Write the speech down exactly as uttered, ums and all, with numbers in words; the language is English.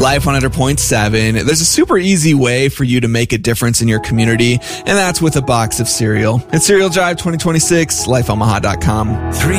Life one hundred point seven. There's a super easy way for you to make a difference in your community, and that's with a box of cereal. It's Cereal Drive twenty twenty-six, life omaha dot com. Three